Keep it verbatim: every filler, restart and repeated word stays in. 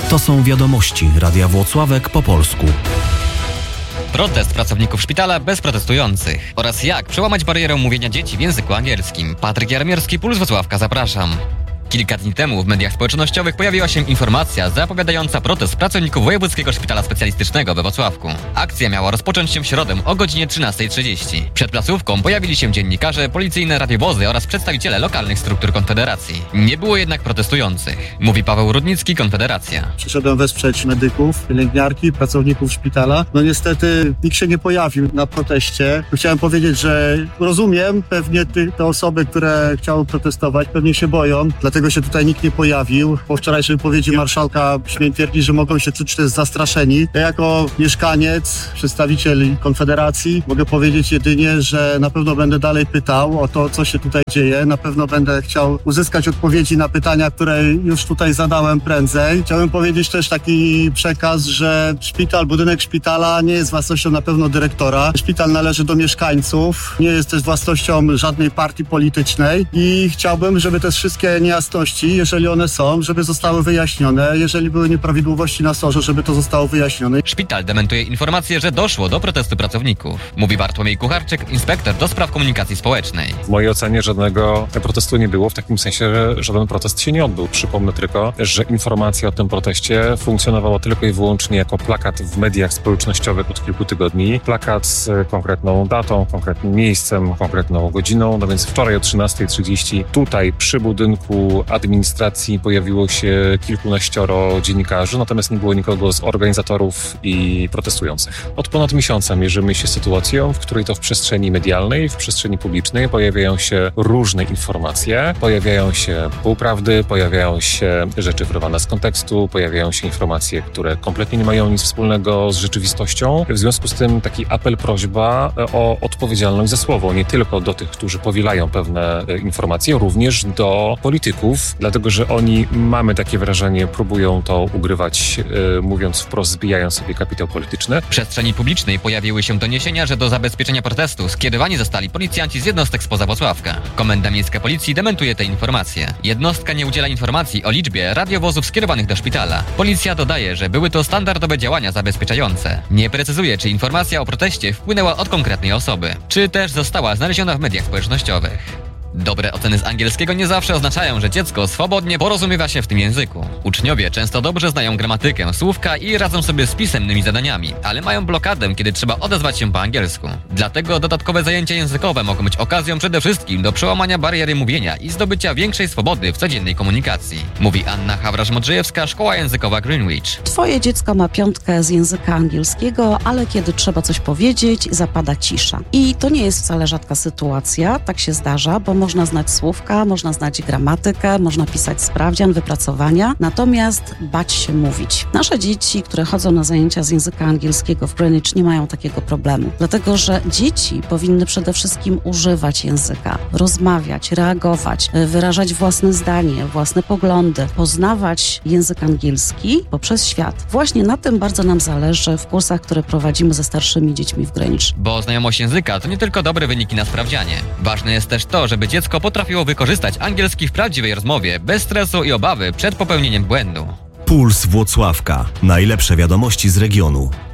To są wiadomości Radia Włocławek po polsku. Protest pracowników szpitala bez protestujących oraz jak przełamać barierę mówienia dzieci w języku angielskim. Patryk Jarmierski, Puls Włocławka, zapraszam. Kilka dni temu w mediach społecznościowych pojawiła się informacja zapowiadająca protest pracowników Wojewódzkiego Szpitala Specjalistycznego we Włocławku. Akcja miała rozpocząć się w środę o godzinie trzynastej trzydzieści. Przed placówką pojawili się dziennikarze, policyjne radiowozy oraz przedstawiciele lokalnych struktur Konfederacji. Nie było jednak protestujących, mówi Paweł Rudnicki, Konfederacja. Przyszedłem wesprzeć medyków, pielęgniarki, pracowników szpitala. No niestety nikt się nie pojawił na proteście. Chciałem powiedzieć, że rozumiem, pewnie ty, te osoby, które chciały protestować, pewnie się boją, dlatego Dlatego się tutaj nikt nie pojawił. Po wczorajszej wypowiedzi marszałka śmiem twierdzić, że mogą się czuć też zastraszeni. Ja jako mieszkaniec, przedstawiciel Konfederacji mogę powiedzieć jedynie, że na pewno będę dalej pytał o to, co się tutaj dzieje. Na pewno będę chciał uzyskać odpowiedzi na pytania, które już tutaj zadałem prędzej. Chciałbym powiedzieć też taki przekaz, że szpital, budynek szpitala nie jest własnością na pewno dyrektora. Szpital należy do mieszkańców, nie jest też własnością żadnej partii politycznej i chciałbym, żeby te wszystkie niejasności, jeżeli one są, żeby zostały wyjaśnione. Jeżeli były nieprawidłowości na sorze, żeby to zostało wyjaśnione. Szpital dementuje informację, że doszło do protestu pracowników. Mówi Bartłomiej Kucharczyk, inspektor do spraw komunikacji społecznej. W mojej ocenie żadnego protestu nie było, w takim sensie, że żaden protest się nie odbył. Przypomnę tylko, że informacja o tym proteście funkcjonowała tylko i wyłącznie jako plakat w mediach społecznościowych od kilku tygodni. Plakat z konkretną datą, konkretnym miejscem, konkretną godziną. No więc wczoraj o trzynastej trzydzieści tutaj przy budynku administracji pojawiło się kilkunaścioro dziennikarzy, natomiast nie było nikogo z organizatorów i protestujących. Od ponad miesiąca mierzymy się z sytuacją, w której to w przestrzeni medialnej, w przestrzeni publicznej pojawiają się różne informacje, pojawiają się półprawdy, pojawiają się rzeczy wyrwane z kontekstu, pojawiają się informacje, które kompletnie nie mają nic wspólnego z rzeczywistością. W związku z tym taki apel, prośba o odpowiedzialność za słowo, nie tylko do tych, którzy powielają pewne informacje, również do polityków, dlatego że oni, mamy takie wrażenie, próbują to ugrywać, yy, mówiąc wprost, zbijają sobie kapitał polityczny. W przestrzeni publicznej pojawiły się doniesienia, że do zabezpieczenia protestu skierowani zostali policjanci z jednostek spoza Włocławka. Komenda Miejska Policji dementuje te informacje. Jednostka nie udziela informacji o liczbie radiowozów skierowanych do szpitala. Policja dodaje, że były to standardowe działania zabezpieczające. Nie precyzuje, czy informacja o proteście wpłynęła od konkretnej osoby, czy też została znaleziona w mediach społecznościowych. Dobre oceny z angielskiego nie zawsze oznaczają, że dziecko swobodnie porozumiewa się w tym języku. Uczniowie często dobrze znają gramatykę, słówka i radzą sobie z pisemnymi zadaniami, ale mają blokadę, kiedy trzeba odezwać się po angielsku. Dlatego dodatkowe zajęcia językowe mogą być okazją przede wszystkim do przełamania bariery mówienia i zdobycia większej swobody w codziennej komunikacji. Mówi Anna Hawrasz-Modrzejewska, Szkoła Językowa Greenwich. Twoje dziecko ma piątkę z języka angielskiego, ale kiedy trzeba coś powiedzieć, zapada cisza. I to nie jest wcale rzadka sytuacja, tak się zdarza, bo można znać słówka, można znać gramatykę, można pisać sprawdzian, wypracowania, natomiast bać się mówić. Nasze dzieci, które chodzą na zajęcia z języka angielskiego w Greenwich, nie mają takiego problemu, dlatego że dzieci powinny przede wszystkim używać języka, rozmawiać, reagować, wyrażać własne zdanie, własne poglądy, poznawać język angielski poprzez świat. Właśnie na tym bardzo nam zależy w kursach, które prowadzimy ze starszymi dziećmi w Greenwich. Bo znajomość języka to nie tylko dobre wyniki na sprawdzianie. Ważne jest też to, żeby dziecko potrafiło wykorzystać angielski w prawdziwej rozmowie, bez stresu i obawy przed popełnieniem błędu. Puls Włocławka. Najlepsze wiadomości z regionu.